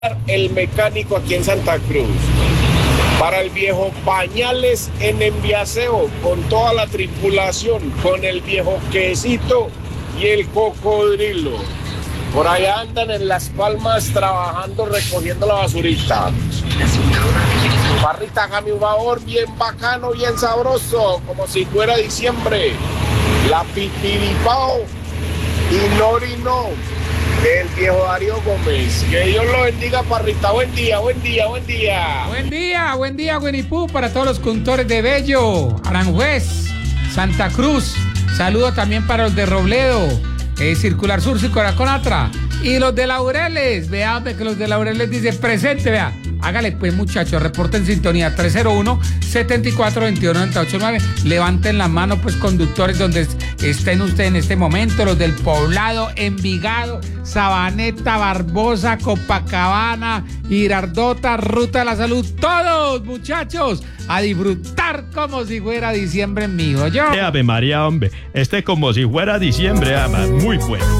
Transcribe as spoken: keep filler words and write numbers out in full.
El Mecánico aquí en Santa Cruz. Para el viejo Pañales en Enviaseo, con toda la tripulación, con el viejo Quesito y el Cocodrilo. Por allá andan en Las Palmas trabajando, recogiendo la basurita. Parrita, hágame un favor, bien bacano, bien sabroso, como si fuera diciembre. La Pipiripao y Norino, el viejo Darío Gómez. Que Dios lo bendiga, Parrita. Buen día, buen día, buen día. Buen día, buen día, Winnie Pooh, para todos los conductores de Bello, Aranjuez, Santa Cruz. Saludo también para los de Robledo, eh, Circular Sur, Circular Conatra. Y los de Laureles, vean que los de Laureles dicen presente, vea. Hágale pues, muchachos, reporten sintonía tres cero uno, siete cuatro, dos uno, nueve ocho nueve. Levanten la mano, pues, conductores donde estén ustedes en este momento, los del Poblado, Envigado, Sabaneta, Barbosa, Copacabana, Girardota, Ruta de la Salud. Todos, muchachos, a disfrutar como si fuera diciembre, mijo. Yo. Ave María, hombre, este como si fuera diciembre, ama, muy bueno.